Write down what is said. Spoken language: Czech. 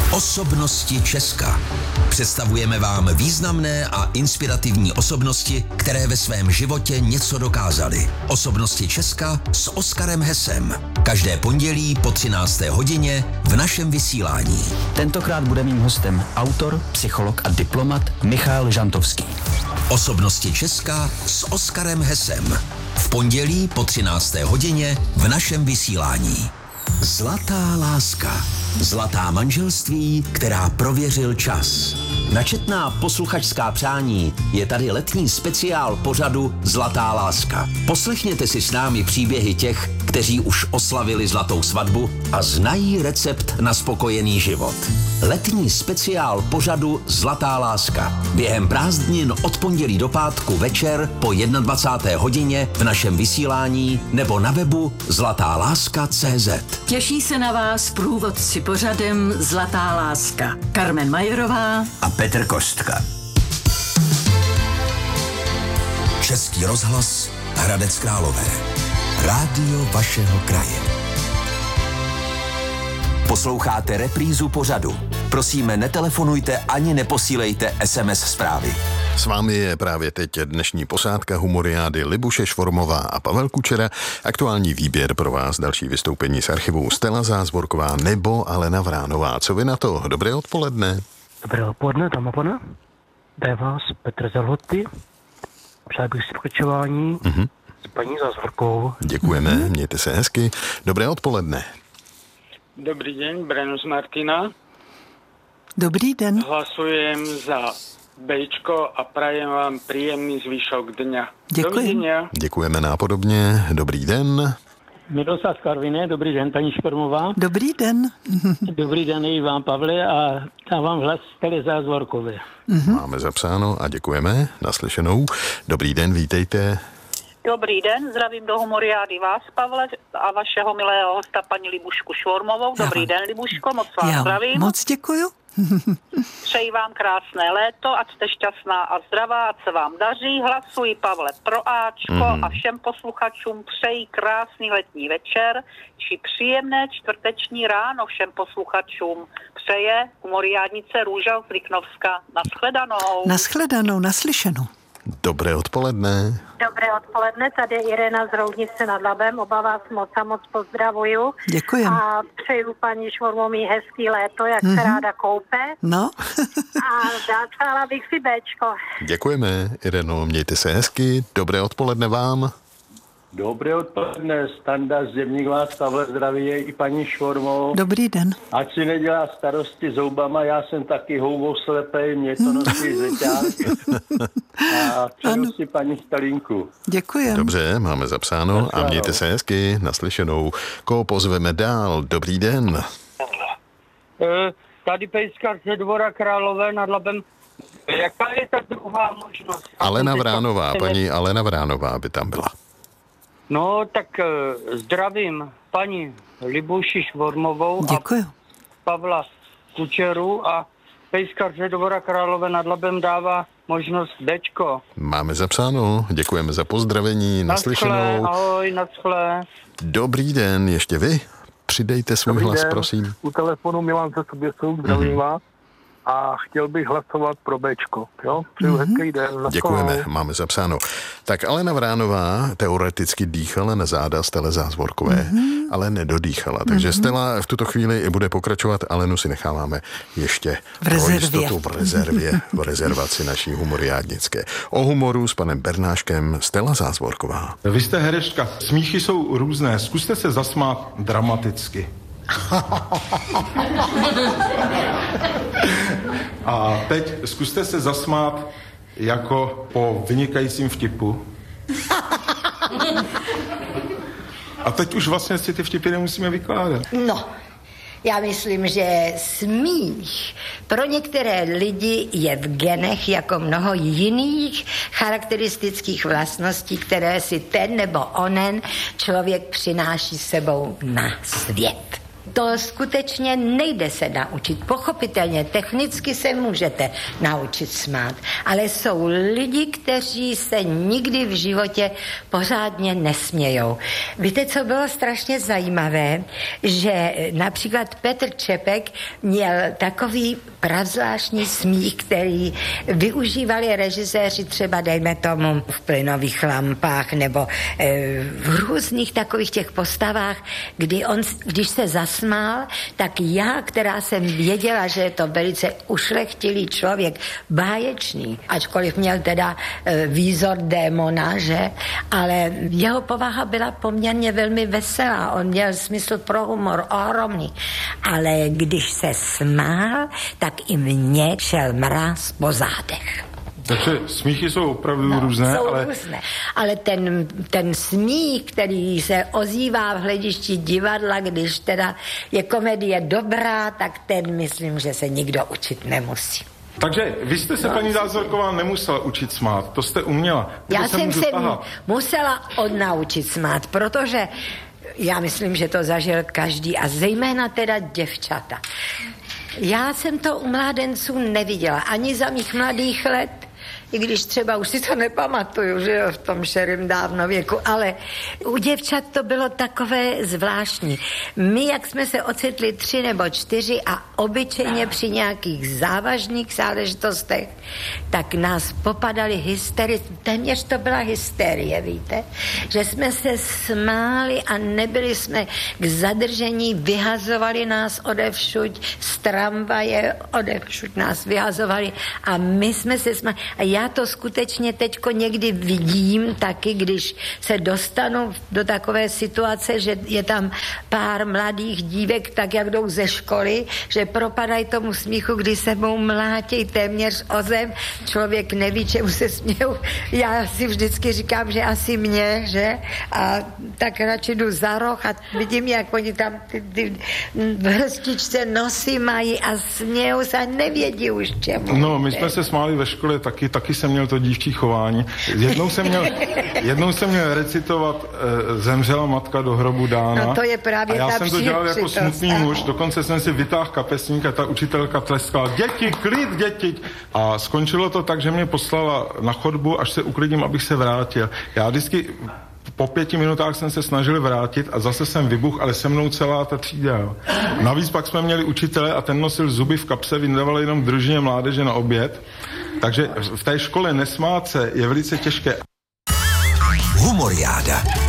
Osobnosti Česka. Představujeme vám významné a inspirativní osobnosti, které ve svém životě něco dokázaly. Osobnosti Česka s Oskarem Hesem. Každé pondělí po 13. hodině v našem vysílání. Tentokrát bude mým hostem autor, psycholog a diplomat Michal Žantovský. Osobnosti Česka s Oskarem Hesem. V pondělí po 13. hodině v našem vysílání. Zlatá láska. Zlatá manželství, která prověřil čas. Na četná posluchačská přání je tady letní speciál pořadu Zlatá láska. Poslechněte si s námi příběhy těch, kteří už oslavili zlatou svatbu a znají recept na spokojený život. Letní speciál pořadu Zlatá láska. Během prázdnin od pondělí do pátku večer po 21. hodině v našem vysílání nebo na webu zlatáláska.cz. Těší se na vás průvodci pořadem Zlatá láska. Carmen Majerová A Petr Kostka. Český rozhlas Hradec Králové. Rádio vašeho kraje. Posloucháte reprízu pořadu. Prosíme, netelefonujte ani neposílejte SMS zprávy. S vámi je právě teď dnešní posádka humoriády Libuše Švormová a Pavel Kučera. Aktuální výběr pro vás, další vystoupení z archivu Stella Zázvorková nebo Alena Vránová. Co vy na to? Dobré odpoledne. Dobré odpoledne, dámy a pánové. Jde vás Petr Zalhoty. Přál bych si pokračování s paní Zázvorkovou. Děkujeme, mějte se hezky. Dobré odpoledne. Dobrý den, Breno z Martina. Dobrý den. Hlasujem za Bčko a prajem vám příjemný zvyšok dňa. Děkuji. Dovidenia. Děkujeme nápodobně. Dobrý den. Miroslav Karviné, dobrý den, paní Špormová. Dobrý den. Dobrý den i vám, Pavle, a dávám hlas Stelle Zázvorkové. Máme zapsáno a děkujeme. Naslyšenou. Dobrý den, vítejte. Dobrý den, zdravím do humoriády vás, Pavle, a vašeho milého hosta, paní Libušku Švormovou. Dobrý den, Libuško, moc vás zdravím. Moc děkuju. Přeji vám krásné léto, ať jste šťastná a zdravá, ať se vám daří. Hlasuji, Pavle, pro Ačko a všem posluchačům přeji krásný letní večer či příjemné čtvrteční ráno všem posluchačům. Přeje humoriádnice Růža z Liknovska. Nashledanou. Nashledanou, naslyšenou. Dobré odpoledne. Dobré odpoledne, tady je Irena z Roudnice nad Labem, oba vás moc pozdravuju. Děkujem. A přeju paní Švormový hezký léto, jak se ráda koupe. No. A přála bych si Bčko. Děkujeme, Ireno, mějte se hezky. Dobré odpoledne vám. Dobré odpoledne, Standa z Zemních vás, Pavle, zdraví je i paní Švormovou. Dobrý den. Ať si nedělá starosti zoubama, já jsem taky houbou slepej, mě to nosí zeťák. A přeju si paní Stalinku. Děkujem. Dobře, máme zapsáno a mějte se hezky. Naslyšenou. Koho pozveme dál? Dobrý den. Tady Pejskar ze Dvora Králové nad Labem. Jaká je ta druhá možnost? Alena Vránová, paní Alena Vránová by tam byla. No, tak zdravím paní Libuši Švormovou Děkuju. a Pavla Kučeru a Pejskar ze Dvora Králové nad Labem dává možnost Bčko. Máme zapsáno, děkujeme za pozdravení, naslyšenou. Ahoj, naschle. Dobrý den, ještě vy? Přidejte svůj Dobrý hlas, den. prosím. U telefonu Milan ze Soběsou, zdravím vás. A chtěl bych hlasovat pro Bčko. Jo? Přeju hezký den. Děkujeme, máme zapsáno. Tak Alena Vránová teoreticky dýchala na záda Stelle Zázvorkové, ale nedodýchala. Takže Stella v tuto chvíli bude pokračovat, Alenu si necháváme ještě V rezervě. pro jistotu v rezervě, v rezervaci naší humoriádnické. O humoru s panem Bernáškem Stella Zázvorková. Vy jste herečka, smíchy jsou různé, zkuste se zasmát dramaticky. A teď zkuste se zasmát jako po vynikajícím vtipu. A teď už vlastně si ty vtipy nemusíme vykládat. No, já myslím, že smích pro některé lidi je v genech jako mnoho jiných charakteristických vlastností, které si ten nebo onen člověk přináší sebou na svět. To skutečně nejde se naučit. Pochopitelně, technicky se můžete naučit smát, ale jsou lidi, kteří se nikdy v životě pořádně nesmějou. Víte, co bylo strašně zajímavé, že například Petr Čepek měl takový pravzvláštní smích, který využívali režiséři třeba, dejme tomu, v Plynových lampách nebo v různých takových těch postavách, kdy on, když se zasmál, tak já, která jsem věděla, že je to velice ušlechtilý člověk, báječný, ačkoliv měl teda výzor démona, že? Ale jeho povaha byla poměrně velmi veselá, on měl smysl pro humor ohromný, ale když se smál, tak i mně šel mráz po zádech. Takže smíchy jsou opravdu různé, ale ten smích, který se ozývá v hledišti divadla, když teda je komedie dobrá, tak ten myslím, že se nikdo učit nemusí. Takže vy jste se, paní Zázvorková, nemusela učit smát, to jste uměla. Já jsem se musela odnaučit smát, protože já myslím, že to zažil každý a zejména teda děvčata. Já jsem to u mládenců neviděla, ani za mých mladých let, i když třeba už si to nepamatuju, že jo, v tom šerým dávno věku, ale u děvčat to bylo takové zvláštní. My, jak jsme se ocitli 3 nebo 4 a obyčejně při nějakých závažných záležitostech, tak nás popadaly hysterie, téměř to byla hysterie, víte, že jsme se smáli a nebyli jsme k zadržení, vyhazovali nás odevšuť, z tramvaje odevšuť nás vyhazovali a my jsme se smáli. A já to skutečně teďko někdy vidím taky, když se dostanu do takové situace, že je tam pár mladých dívek, tak jak jdou ze školy, že propadají tomu smíchu, kdy sebou mlátěj téměř o zem. Člověk neví, čemu se smějou. Já si vždycky říkám, že asi mě, že? A tak radši jdu za roh a vidím, jak oni tam ty vrstičce nosy mají a smějou se a nevědí už čemu. No, my jsme se smáli ve škole taky jsem měl to dívčí chování. Jednou jsem měl recitovat Zemřela matka do hrobu dána. No to je právě a já jsem to dělal jako smutný muž, dokonce jsem si vytáhl kapesník a ta učitelka tleskala: děti, klid, děti. A skončilo to tak, že mě poslala na chodbu, až se uklidím, abych se vrátil. Já vždycky po 5 minutách jsem se snažil vrátit a zase jsem vybuch, ale se mnou celá ta třída. Jo. Navíc pak jsme měli učitele a ten nosil zuby v kapse, vyndával jenom družině mládeže na oběd. Takže v té škole nesmát se je velice těžké. Humoriáda.